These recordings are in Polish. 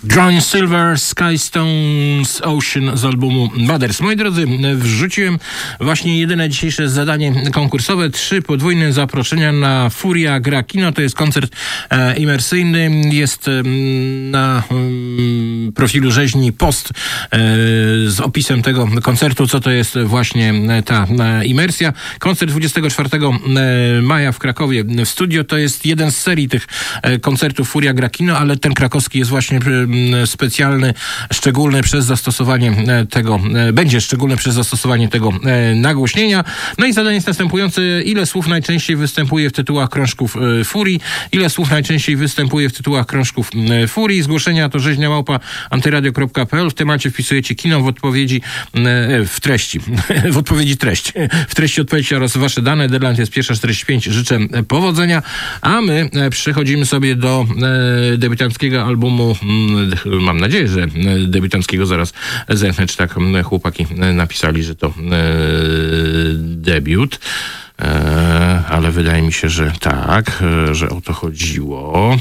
John Silver, Skystones, Ocean z albumu Mothers. Moi drodzy, wrzuciłem właśnie jedyne dzisiejsze zadanie konkursowe. 3 podwójne zaproszenia na Furia Gra Kino. To jest koncert imersyjny. Jest na profilu rzeźni post z opisem tego koncertu, co to jest właśnie ta imersja. Koncert 24 maja w Krakowie w studio. To jest jeden z serii tych koncertów Furia Gra Kino, ale ten krakowski jest właśnie specjalny, szczególny przez zastosowanie tego, będzie szczególne przez zastosowanie tego nagłośnienia. No i zadanie jest następujące. Ile słów najczęściej występuje w tytułach krążków Furii? Ile słów najczęściej występuje w tytułach krążków Furii? Zgłoszenia to rzeźniamałpa.antyradio.pl. W temacie wpisujecie kino, w odpowiedzi w treści. W odpowiedzi treść. W treści odpowiedzi oraz wasze dane. Deadline jest 1:45. Życzę powodzenia. A my przechodzimy sobie do debiutanckiego albumu. Mam nadzieję, że debiutanckiego, zaraz zerknę, czy tak chłopaki napisali, że to debiut. Ale wydaje mi się, że tak, że o to chodziło.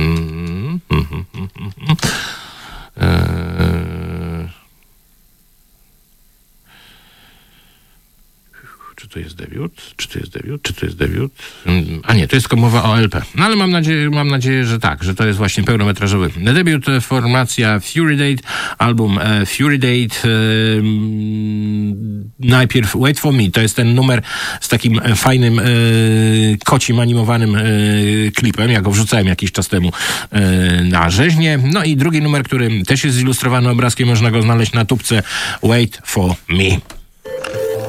Czy to jest debiut? Czy to jest debiut? Czy to jest debiut? A nie, to jest mowa o LP. No ale mam nadzieję, że tak, że to jest właśnie pełnometrażowy debiut. Formacja Fury Date, album Fury Date. Najpierw Wait For Me, to jest ten numer z takim fajnym kocim animowanym klipem. Ja go wrzucałem jakiś czas temu na rzeźnię. No i drugi numer, który też jest zilustrowany obrazkiem, można go znaleźć na tubce Wait For Me.